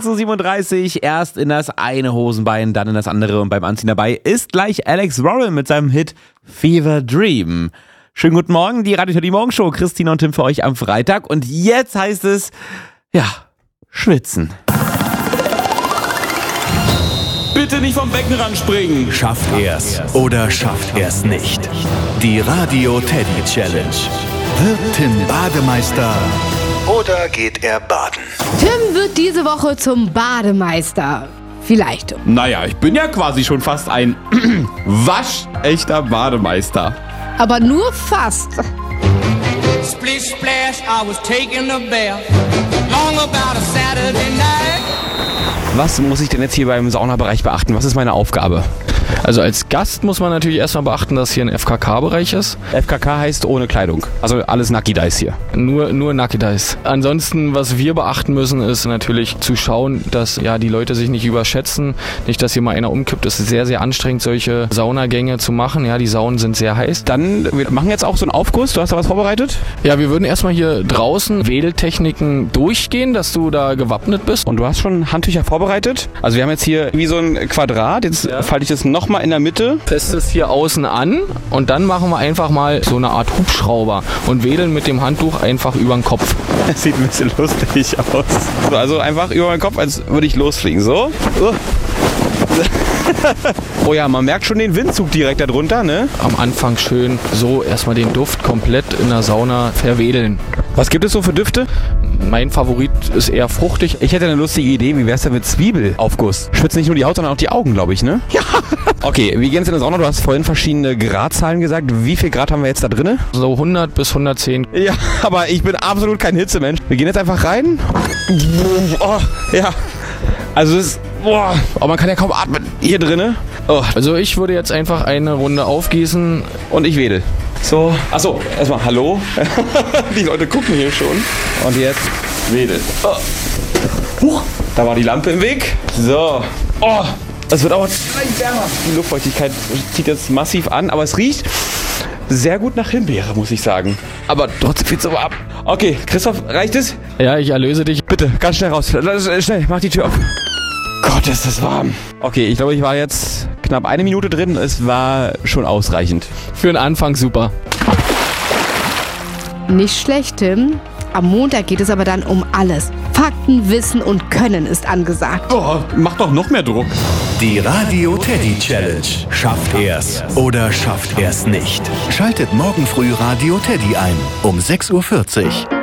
6:37 Uhr, erst in das eine Hosenbein, dann in das andere und beim Anziehen dabei ist gleich Alex Warren mit seinem Hit Fever Dream. Schönen guten Morgen, die Radio Teddy Morgenshow, Christina und Tim für euch am Freitag und jetzt heißt es, schwitzen. Bitte nicht vom Beckenrand springen. Schafft er's oder schafft er's nicht? Die Radio Teddy Challenge. Wird Tim Bademeister oder geht er baden? Tim wird diese Woche zum Bademeister. Vielleicht. Naja, ich bin ja quasi schon fast ein waschechter Bademeister. Aber nur fast. Splish splash, I was taking a bath. Long about a Saturday night. Was muss ich denn jetzt hier beim Saunabereich beachten? Was ist meine Aufgabe? Also als Gast muss man natürlich erstmal beachten, dass hier ein FKK-Bereich ist. FKK heißt ohne Kleidung. Also alles Nacki-Dice hier. Nur Nacki-Dice. Ansonsten, was wir beachten müssen, ist natürlich zu schauen, dass die Leute sich nicht überschätzen. Nicht, dass hier mal einer umkippt. Es ist sehr, sehr anstrengend, solche Saunagänge zu machen. Ja, die Saunen sind sehr heiß. Dann, wir machen jetzt auch so einen Aufguss. Du hast da was vorbereitet? Ja, wir würden erstmal hier draußen Wedeltechniken durchgehen, dass du da gewappnet bist. Und du hast schon Handtücher vorbereitet? Also wir haben jetzt hier wie so ein Quadrat. Jetzt falte ich das nochmal in der Mitte. Festes hier außen an und dann machen wir einfach mal so eine Art Hubschrauber und wedeln mit dem Handtuch einfach über den Kopf. Das sieht ein bisschen lustig aus. So, also einfach über den Kopf, als würde ich losfliegen. So. Oh ja, man merkt schon den Windzug direkt darunter, ne? Am Anfang schön so erstmal den Duft komplett in der Sauna verwedeln. Was gibt es so für Düfte? Mein Favorit ist eher fruchtig. Ich hätte eine lustige Idee. Wie wär's denn mit Zwiebelaufguss? Schwitzt nicht nur die Haut, sondern auch die Augen, glaube ich, ne? Ja. Okay, wie geht's in der Sauna? Du hast vorhin verschiedene Gradzahlen gesagt. Wie viel Grad haben wir jetzt da drin? So 100 bis 110. Ja, aber ich bin absolut kein Hitzemensch. Wir gehen jetzt einfach rein. Oh, ja. Also es ist... Boah, aber man kann ja kaum atmen hier drinne. Oh. Also ich würde jetzt einfach eine Runde aufgießen. Und ich wedel. So, achso, erstmal hallo. Die Leute gucken hier schon. Und jetzt wedel. Oh. Huch, da war die Lampe im Weg. So. Oh, das wird aber gleich wärmer. Die Luftfeuchtigkeit zieht jetzt massiv an, aber es riecht sehr gut nach Himbeere, muss ich sagen. Aber trotzdem viel zu warm. Okay, Christoph, reicht es? Ja, ich erlöse dich. Bitte, ganz schnell raus. Schnell, mach die Tür auf. Gott, ist das warm. Okay, ich glaube, ich war jetzt knapp 1 Minute drin. Es war schon ausreichend. Für den Anfang super. Nicht schlecht, Tim. Am Montag geht es aber dann um alles. Fakten, Wissen und Können ist angesagt. Oh, mach doch noch mehr Druck. Die Radio Teddy Challenge. Schafft er's oder schafft er's nicht? Schaltet morgen früh Radio Teddy ein um 6:40 Uhr.